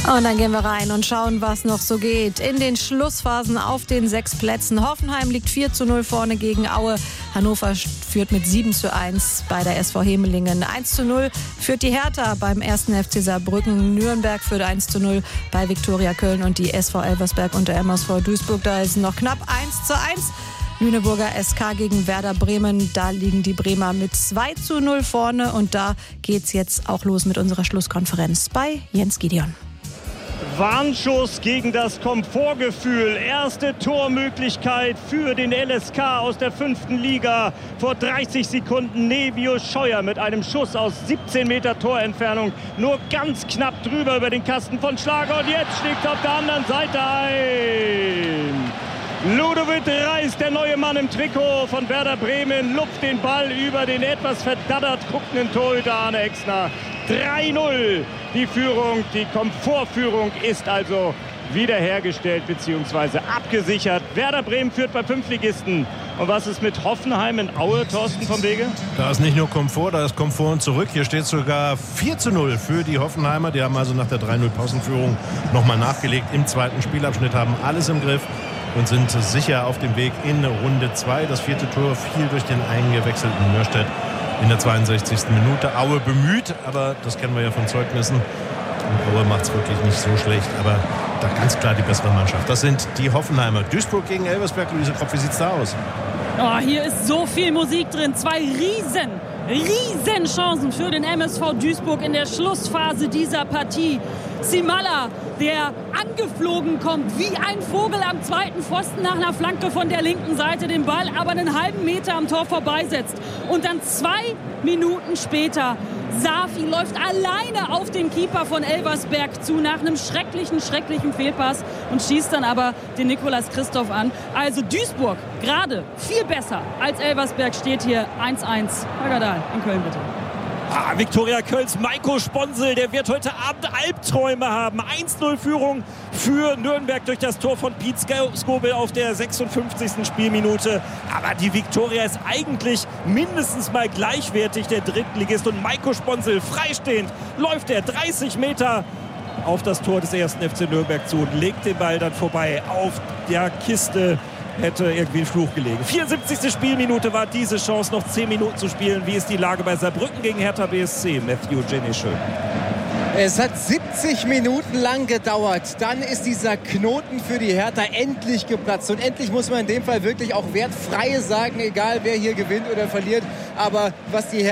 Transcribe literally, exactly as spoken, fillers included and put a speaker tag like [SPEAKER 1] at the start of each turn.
[SPEAKER 1] Und dann gehen wir rein und schauen, was noch so geht. In den Schlussphasen auf den sechs Plätzen. Hoffenheim liegt vier zu null vorne gegen Aue. Hannover führt mit sieben zu eins bei der S V Hemelingen. eins zu null führt die Hertha beim ersten F C Saarbrücken. Nürnberg führt eins zu null bei Viktoria Köln und die S V Elversberg und der M S V Duisburg. Da ist noch knapp eins zu eins. Lüneburger S K gegen Werder Bremen. Da liegen die Bremer mit zwei zu null vorne. Und da geht's jetzt auch los mit unserer Schlusskonferenz bei Jens Gideon.
[SPEAKER 2] Warnschuss gegen das Komfortgefühl. Erste Tormöglichkeit für den L S K aus der fünften Liga. Vor dreißig Sekunden Nevio Scheuer mit einem Schuss aus siebzehn Meter Torentfernung. Nur ganz knapp drüber über den Kasten von Schlager. Und jetzt schlägt auf der anderen Seite ein. Ludovic Reis, der neue Mann im Trikot von Werder Bremen, lupft den Ball über den etwas verdattert guckenden Torhüter Arne Exner. drei null die Führung, die Komfortführung ist also wiederhergestellt bzw. abgesichert. Werder Bremen führt bei Fünftligisten. Und was ist mit Hoffenheim in Aue, Thorsten vom Wege?
[SPEAKER 3] Da ist nicht nur Komfort, da ist Komfort und zurück. Hier steht sogar vier zu null für die Hoffenheimer. Die haben also nach der drei null Pausenführung nochmal nachgelegt im zweiten Spielabschnitt, haben alles im Griff und sind sicher auf dem Weg in Runde zwei. Das vierte Tor fiel durch den eingewechselten Mörstedt in der zweiundsechzigsten Minute. Aue bemüht, aber das kennen wir ja von Zeugnissen. Und Aue macht es wirklich nicht so schlecht, aber da ganz klar die bessere Mannschaft. Das sind die Hoffenheimer. Duisburg gegen Elversberg. Luise Kropf, wie sieht's da aus?
[SPEAKER 4] Oh, hier ist so viel Musik drin. Zwei riesen, riesen Chancen für den M S V Duisburg in der Schlussphase dieser Partie. Simala, der angeflogen kommt wie ein Vogel am zweiten Pfosten nach einer Flanke von der linken Seite, den Ball aber einen halben Meter am Tor vorbeisetzt. Und dann zwei Minuten später, Safi läuft alleine auf den Keeper von Elversberg zu nach einem schrecklichen, schrecklichen Fehlpass und schießt dann aber den Nikolas Christoph an. Also Duisburg gerade viel besser als Elversberg, steht hier eins eins. Hagadal in Köln bitte.
[SPEAKER 5] Ah, Viktoria Kölns Maiko Sponsel, der wird heute Abend Albträume haben. eins null Führung für Nürnberg durch das Tor von Piet Skobel auf der sechsundfünfzigsten Spielminute. Aber die Viktoria ist eigentlich mindestens mal gleichwertig der Drittligist. Und Maiko Sponsel, freistehend, läuft er dreißig Meter auf das Tor des ersten F C Nürnberg zu und legt den Ball dann vorbei auf der Kiste. Hätte irgendwie ein Fluch gelegen. vierundsiebzigste Spielminute war diese Chance, noch zehn Minuten zu spielen. Wie ist die Lage bei Saarbrücken gegen Hertha B S C? Matthew Jenischö.
[SPEAKER 6] Es hat siebzig Minuten lang gedauert. Dann ist dieser Knoten für die Hertha endlich geplatzt. Und endlich muss man in dem Fall wirklich auch wertfrei sagen, egal wer hier gewinnt oder verliert. Aber was die Hertha